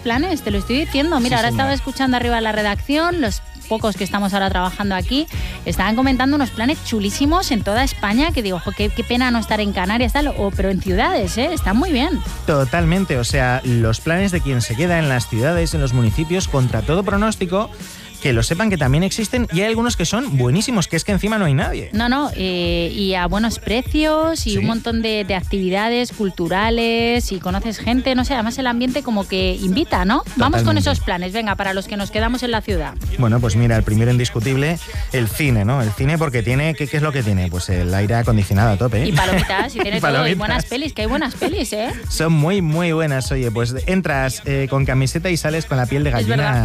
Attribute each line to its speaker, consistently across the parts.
Speaker 1: planes, te lo estoy diciendo. Mira, ahora estaba escuchando arriba en la redacción, los pocos que estamos ahora trabajando aquí, estaban comentando unos planes chulísimos en toda España, que digo, qué pena no estar en Canarias, tal, pero en ciudades, están muy bien.
Speaker 2: Totalmente, o sea, los planes de quien se queda en las ciudades, en los municipios, contra todo pronóstico, que lo sepan que también existen, y hay algunos que son buenísimos, que es que encima no hay nadie.
Speaker 1: No, y a buenos precios, y un montón de actividades culturales, y conoces gente, no sé, además el ambiente como que invita, ¿no? Totalmente. Vamos con esos planes, venga, para los que nos quedamos en la ciudad.
Speaker 2: Bueno, pues mira, el primero indiscutible, el cine, ¿no? El cine porque tiene, ¿qué es lo que tiene? Pues el aire acondicionado a tope, ¿eh?
Speaker 1: Y palomitas, y tiene todo, y buenas pelis, que hay buenas pelis, ¿eh?
Speaker 2: Son muy, muy buenas, oye, pues entras con camiseta y sales con la piel de gallina.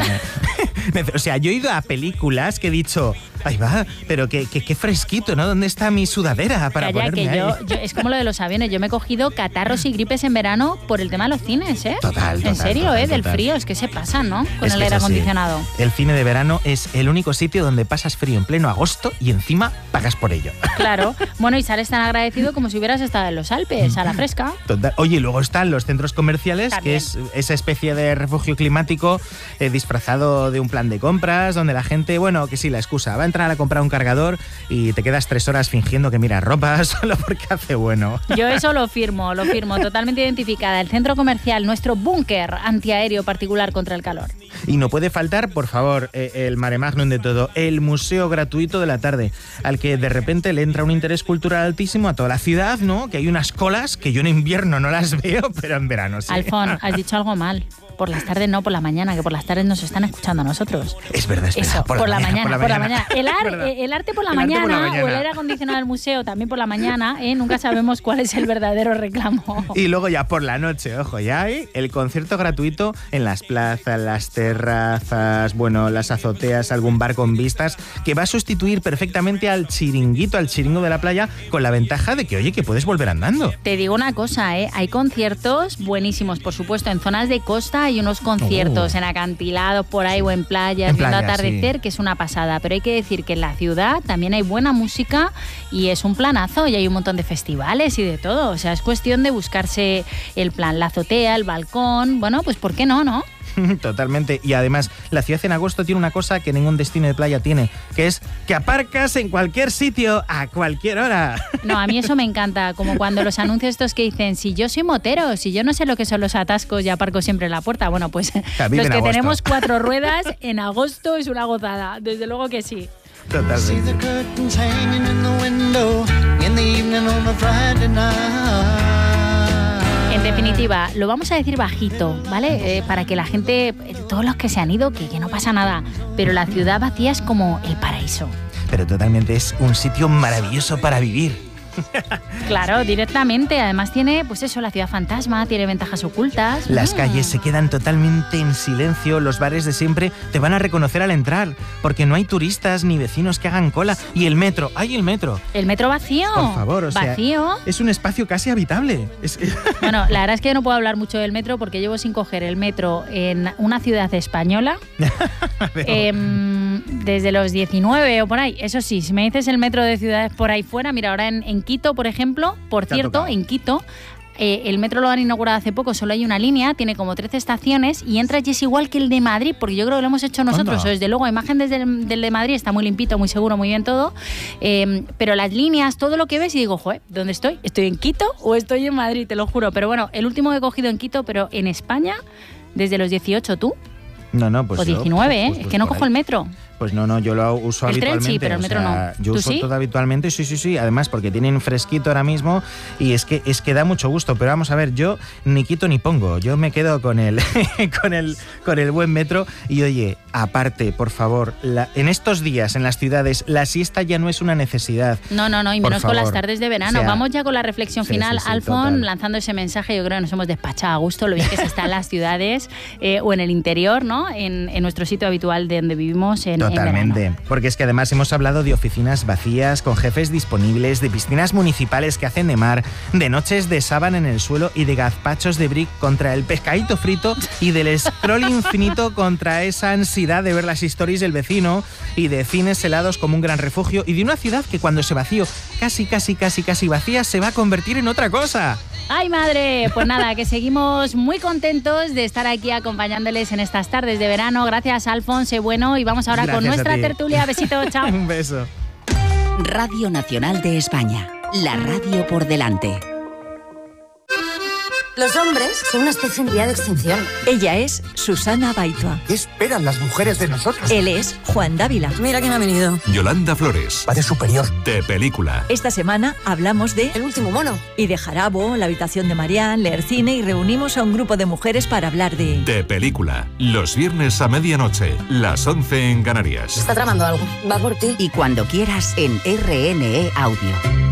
Speaker 2: O sea, yo he ido a películas que he dicho, ahí va, pero qué fresquito, ¿no? ¿Dónde está mi sudadera para ponerme
Speaker 1: que
Speaker 2: ahí?
Speaker 1: yo, es como lo de los aviones, yo me he cogido catarros y gripes en verano por el tema de los cines, ¿eh?
Speaker 2: Total.
Speaker 1: En serio, del frío, es que se pasan, ¿no? Con el aire acondicionado.
Speaker 2: El cine de verano es el único sitio donde pasas frío en pleno agosto y encima pagas por ello.
Speaker 1: Claro, bueno, y sales tan agradecido como si hubieras estado en los Alpes, a la fresca.
Speaker 2: Total. Oye, y luego están los centros comerciales, también, que es esa especie de refugio climático disfrazado de un plan de compras, donde la gente, bueno, que sí, la excusa, va a entrar a comprar un cargador y te quedas 3 horas fingiendo que miras ropa solo porque hace bueno.
Speaker 1: Yo eso lo firmo, totalmente identificada. El centro comercial, nuestro búnker antiaéreo particular contra el calor.
Speaker 2: Y no puede faltar, por favor, el mare magnum de todo, el museo gratuito de la tarde, al que de repente le entra un interés cultural altísimo a toda la ciudad, ¿no? Que hay unas colas que yo en invierno no las veo, pero en verano sí.
Speaker 1: Alfón, has dicho algo mal. Por las tardes no, por la mañana, que por las tardes nos están escuchando a nosotros.
Speaker 2: Es verdad,
Speaker 1: Eso, por la mañana. El arte por la mañana, o el aire acondicionado del museo también por la mañana, nunca sabemos cuál es el verdadero reclamo.
Speaker 2: Y luego ya por la noche, ojo, ya hay el concierto gratuito en las plazas, las terrazas, bueno, las azoteas, algún bar con vistas, que va a sustituir perfectamente al chiringo de la playa, con la ventaja de que, oye, que puedes volver andando.
Speaker 1: Te digo una cosa, hay conciertos buenísimos, por supuesto, en zonas de costa. Hay unos conciertos en acantilados por ahí o en playas, viendo atardecer, sí, que es una pasada. Pero hay que decir que en la ciudad también hay buena música y es un planazo, y hay un montón de festivales y de todo. O sea, es cuestión de buscarse el plan, la azotea, el balcón. Bueno, pues ¿por qué no, no?
Speaker 2: Totalmente. Y además, la ciudad en agosto tiene una cosa que ningún destino de playa tiene, que es que aparcas en cualquier sitio a cualquier hora.
Speaker 1: No, a mí eso me encanta, como cuando los anuncios estos que dicen, si yo soy motero, si yo no sé lo que son los atascos y aparco siempre en la puerta. Bueno, pues los que tenemos 4 ruedas, en agosto es una gozada, desde luego que sí.
Speaker 2: Totalmente.
Speaker 1: En definitiva, lo vamos a decir bajito, ¿vale? Para que la gente, todos los que se han ido, que no pasa nada, pero la ciudad vacía es como el paraíso.
Speaker 2: Pero totalmente es un sitio maravilloso para vivir.
Speaker 1: Claro, directamente. Además tiene, pues eso, la ciudad fantasma, tiene ventajas ocultas.
Speaker 2: Las calles se quedan totalmente en silencio, los bares de siempre te van a reconocer al entrar, porque no hay turistas ni vecinos que hagan cola. Y el metro, ¡ay, el metro! El
Speaker 1: metro vacío.
Speaker 2: Por favor, o sea,
Speaker 1: vacío.
Speaker 2: Es un espacio casi habitable.
Speaker 1: Bueno, la verdad es que yo no puedo hablar mucho del metro porque llevo sin coger el metro en una ciudad española desde los 19 o por ahí. Eso sí, si me dices el metro de ciudades por ahí fuera, mira, ahora en Quito, por ejemplo, por cierto, en Quito, el metro lo han inaugurado hace poco, solo hay una línea, tiene como 13 estaciones y entras y es igual que el de Madrid, porque yo creo que lo hemos hecho nosotros. O desde luego, la imagen del de Madrid está muy limpito, muy seguro, muy bien todo, pero las líneas, todo lo que ves y digo, joder, ¿dónde estoy? ¿Estoy en Quito o estoy en Madrid? Te lo juro. Pero bueno, el último que he cogido en Quito, pero en España, desde los 18, ¿tú?
Speaker 2: No, pues
Speaker 1: o 19,
Speaker 2: pues
Speaker 1: es que no cojo el metro.
Speaker 2: Pues no, yo lo uso habitualmente.
Speaker 1: El tren sí, pero el metro no.
Speaker 2: Yo uso todo habitualmente, sí. Además, porque tienen fresquito ahora mismo y es que da mucho gusto. Pero vamos a ver, yo ni quito ni pongo. Yo me quedo con el buen metro. Y oye, aparte, por favor, en estos días en las ciudades, la siesta ya no es una necesidad.
Speaker 1: No, y menos con las tardes de verano. Vamos ya con la reflexión final, sí, Alfón, lanzando ese mensaje. Yo creo que nos hemos despachado a gusto lo bien que se está en las ciudades o en el interior, ¿no? En nuestro sitio habitual de donde vivimos
Speaker 2: Totalmente, porque es que además hemos hablado de oficinas vacías, con jefes disponibles, de piscinas municipales que hacen de mar, de noches de sábana en el suelo y de gazpachos de brick contra el pescadito frito y del scroll infinito contra esa ansiedad felicidad de ver las stories del vecino y de cines helados como un gran refugio y de una ciudad que cuando se vació, casi vacía, se va a convertir en otra cosa.
Speaker 1: ¡Ay, madre! Pues nada, que seguimos muy contentos de estar aquí acompañándoles en estas tardes de verano. Gracias, Alfonso, bueno, y vamos ahora con nuestra tertulia. Besito, chao.
Speaker 2: Un beso.
Speaker 3: Radio Nacional de España, la radio por delante.
Speaker 4: Los hombres son una especie en vía de extinción.
Speaker 5: Ella es Susana Baitua.
Speaker 6: ¿Qué esperan las mujeres de nosotros?
Speaker 5: Él es Juan Dávila.
Speaker 4: Mira quién ha venido.
Speaker 7: Yolanda Flores.
Speaker 6: Padre superior.
Speaker 7: De Película.
Speaker 5: Esta semana hablamos de
Speaker 4: El último mono.
Speaker 5: y de Jarabo, La habitación de Marianne, leer cine y reunimos a un grupo de mujeres para hablar de
Speaker 7: Película. Los viernes a medianoche, las 11 en Canarias.
Speaker 4: Está tramando algo. Va por ti.
Speaker 3: Y cuando quieras en RNE Audio.